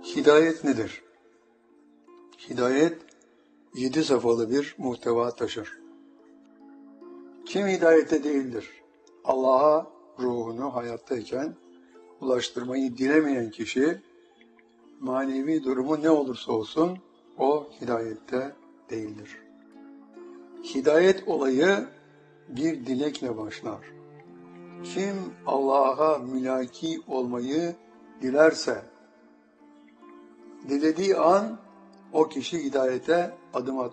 Hidayet nedir? Hidayet 7 safhalı bir muhteva taşır. Kim hidayette değildir? Allah'a ruhunu hayattayken ulaştırmayı dilemeyen kişi, manevi durumu ne olursa olsun o hidayette değildir. Hidayet olayı bir dilekle başlar. Kim Allah'a mülaki olmayı dilerse, dilediği an o kişi hidayete adım atmıştır.